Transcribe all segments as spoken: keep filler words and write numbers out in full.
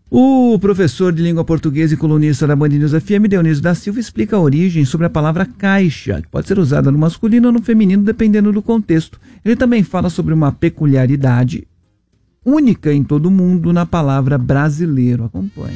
O professor de língua portuguesa e colunista da Band News F M, Dionísio da Silva, explica a origem sobre a palavra caixa, que pode ser usada no masculino ou no feminino, dependendo do contexto. Ele também fala sobre uma peculiaridade única em todo o mundo na palavra brasileiro. Acompanhe.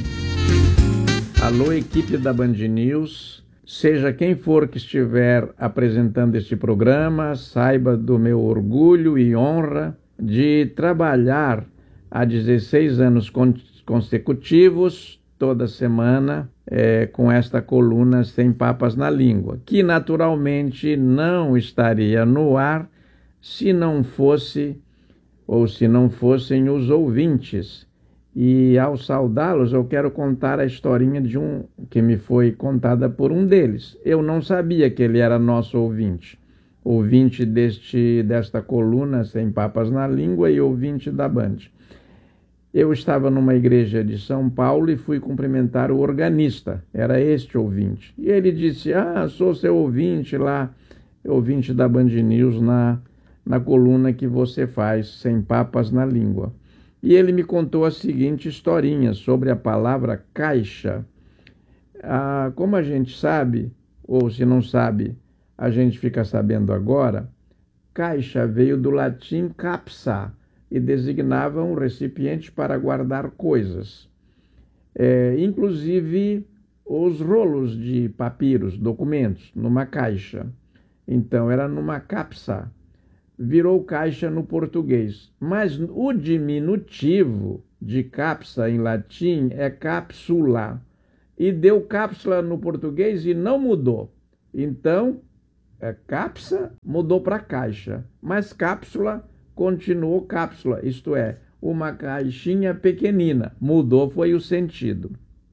Alô, equipe da Band News. Seja quem for que estiver apresentando este programa, saiba do meu orgulho e honra de trabalhar há dezesseis anos consecutivos, toda semana, é, com esta coluna Sem Papas na Língua, que naturalmente não estaria no ar se não fosse, ou se não fossem os ouvintes. E ao saudá-los, eu quero contar a historinha de um que me foi contada por um deles. Eu não sabia que ele era nosso ouvinte, ouvinte deste, desta coluna Sem Papas na Língua e ouvinte da Band. Eu estava numa igreja de São Paulo e fui cumprimentar o organista, era este ouvinte. E ele disse, ah, sou seu ouvinte lá, ouvinte da Band News na, na coluna que você faz, Sem Papas na Língua. E ele me contou a seguinte historinha sobre a palavra caixa. Ah, como a gente sabe, ou se não sabe, a gente fica sabendo agora, caixa veio do latim capsa e designava um recipiente para guardar coisas. É, inclusive os rolos de papiros, documentos, numa caixa. Então era numa capsa. Virou caixa no português, mas o diminutivo de capsa em latim é cápsula, e deu cápsula no português e não mudou. Então, é, capsa mudou para caixa, mas cápsula continuou cápsula, isto é, uma caixinha pequenina, mudou foi o sentido.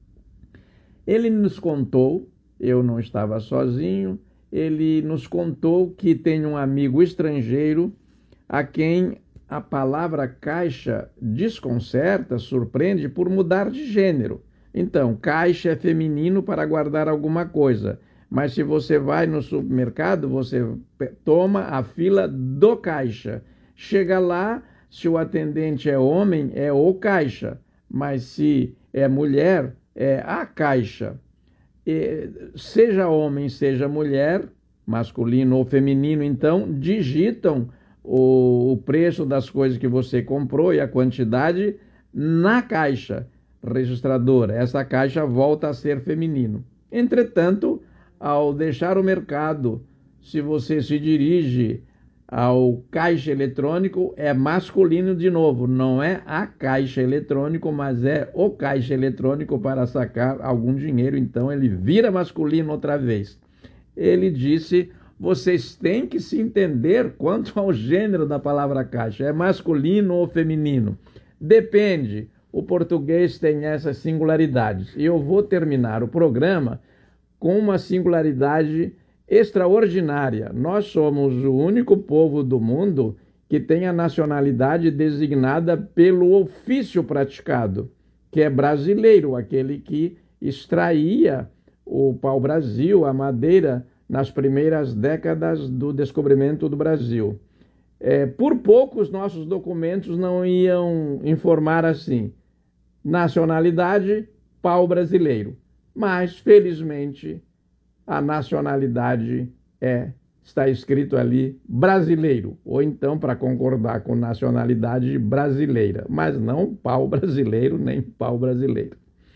Ele nos contou, eu não estava sozinho, ele nos contou que tem um amigo estrangeiro a quem a palavra caixa desconcerta, surpreende por mudar de gênero. Então, caixa é feminino para guardar alguma coisa, mas se você vai no supermercado, você toma a fila do caixa. Chega lá, se o atendente é homem, é o caixa, mas se é mulher, é a caixa. E, seja homem, seja mulher, masculino ou feminino, então, digitam o, o preço das coisas que você comprou e a quantidade na caixa registradora. Essa caixa volta a ser feminino. Entretanto, ao deixar o mercado, se você se dirige ao caixa eletrônico, é masculino de novo, não é a caixa eletrônico, mas é o caixa eletrônico para sacar algum dinheiro, então ele vira masculino outra vez. Ele disse, vocês têm que se entender quanto ao gênero da palavra caixa, é masculino ou feminino? Depende, o português tem essas singularidades. E eu vou terminar o programa com uma singularidade extraordinária. Nós somos o único povo do mundo que tem a nacionalidade designada pelo ofício praticado, que é brasileiro, aquele que extraía o pau-brasil, a madeira, nas primeiras décadas do descobrimento do Brasil. É, por pouco os nossos documentos não iam informar assim, nacionalidade, pau-brasileiro. Mas, felizmente, a nacionalidade é, está escrito ali, brasileiro, ou então, para concordar com nacionalidade brasileira, mas não pau brasileiro, nem pau brasileiro.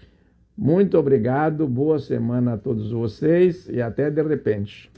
Muito obrigado, boa semana a todos vocês e até de repente.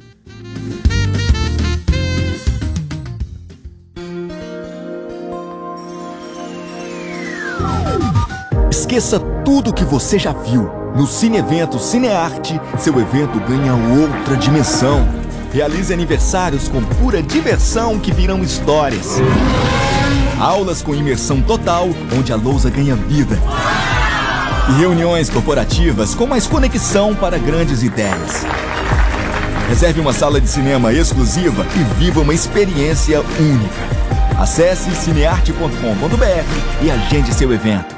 Esqueça tudo que você já viu. No Cine Evento Cinearte, seu evento ganha outra dimensão. Realize aniversários com pura diversão que virão histórias. Aulas com imersão total, onde a lousa ganha vida. E reuniões corporativas com mais conexão para grandes ideias. Reserve uma sala de cinema exclusiva e viva uma experiência única. Acesse cinearte ponto com ponto br e agende seu evento.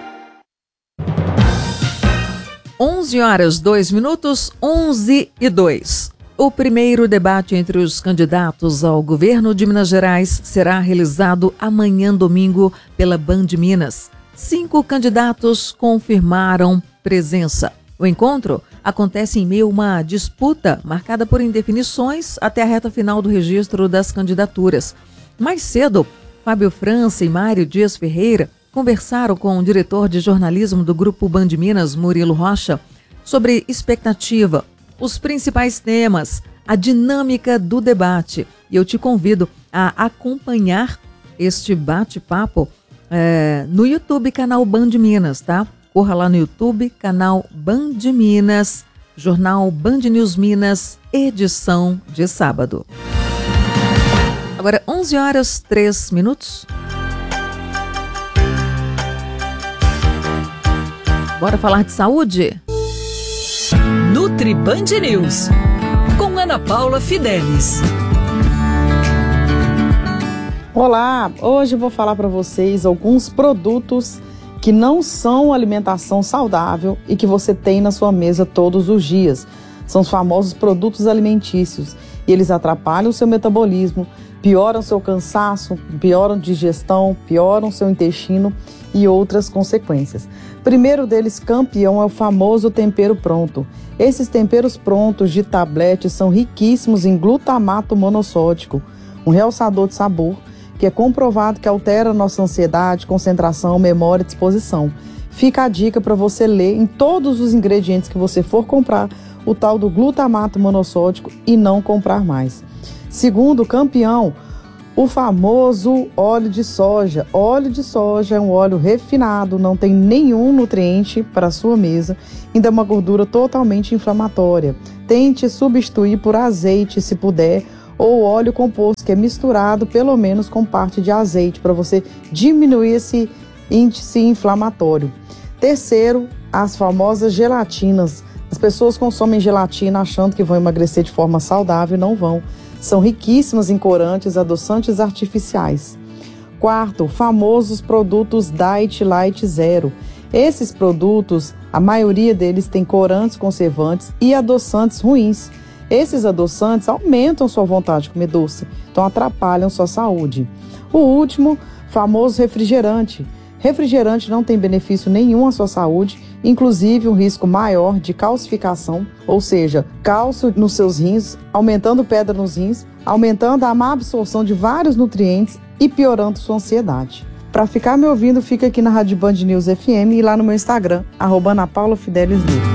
onze horas, dois minutos, onze e dois. O primeiro debate entre os candidatos ao governo de Minas Gerais será realizado amanhã, domingo, pela Band Minas. Cinco candidatos confirmaram presença. O encontro acontece em meio a uma disputa marcada por indefinições até a reta final do registro das candidaturas. Mais cedo, Fábio França e Mário Dias Ferreira conversaram com o diretor de jornalismo do Grupo Band Minas, Murilo Rocha, sobre expectativa, os principais temas, a dinâmica do debate. E eu te convido a acompanhar este bate-papo é, no YouTube, canal Band Minas, tá? Corra lá no YouTube, canal Band Minas, jornal Band News Minas, edição de sábado. Agora, onze horas, três minutos. Bora falar de saúde? Nutri Band News, com Ana Paula Fidelis. Olá, hoje eu vou falar para vocês alguns produtos que não são alimentação saudável e que você tem na sua mesa todos os dias. São os famosos produtos alimentícios e eles atrapalham o seu metabolismo, pioram seu cansaço, pioram digestão, pioram seu intestino e outras consequências. Primeiro deles, campeão, é o famoso tempero pronto. Esses temperos prontos de tabletes são riquíssimos em glutamato monossódico, um realçador de sabor, que é comprovado que altera nossa ansiedade, concentração, memória e disposição. Fica a dica para você ler em todos os ingredientes que você for comprar o tal do glutamato monossódico e não comprar mais. Segundo, campeão, o famoso óleo de soja. Óleo de soja é um óleo refinado, não tem nenhum nutriente para a sua mesa, ainda é uma gordura totalmente inflamatória. Tente substituir por azeite, se puder, ou óleo composto, que é misturado pelo menos com parte de azeite, para você diminuir esse índice inflamatório. Terceiro, as famosas gelatinas. As pessoas consomem gelatina achando que vão emagrecer de forma saudável e não vão. São riquíssimas em corantes, adoçantes artificiais. Quarto, famosos produtos Diet Light Zero. Esses produtos, a maioria deles tem corantes, conservantes e adoçantes ruins. Esses adoçantes aumentam sua vontade de comer doce, então atrapalham sua saúde. O último, famoso refrigerante. Refrigerante não tem benefício nenhum à sua saúde, inclusive um risco maior de calcificação, ou seja, cálcio nos seus rins, aumentando pedra nos rins, aumentando a má absorção de vários nutrientes e piorando sua ansiedade. Para ficar me ouvindo, fica aqui na Rádio Band News F M e lá no meu Instagram, arroba Ana Paula Fidelis Nutri.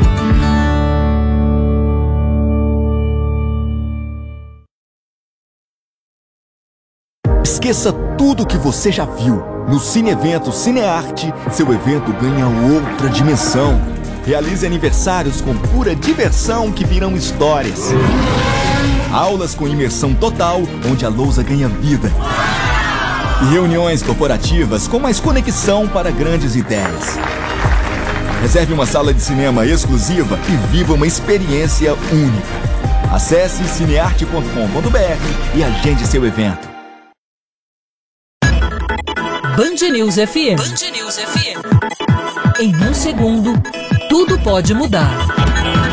Esqueça tudo o que você já viu. No Cine Evento Cinearte, seu evento ganha outra dimensão. Realize aniversários com pura diversão que virão histórias. Aulas com imersão total, onde a lousa ganha vida. E reuniões corporativas com mais conexão para grandes ideias. Reserve uma sala de cinema exclusiva e viva uma experiência única. Acesse cinearte ponto com ponto b r e agende seu evento. Band News F M. Band News F M. Em um segundo, tudo pode mudar.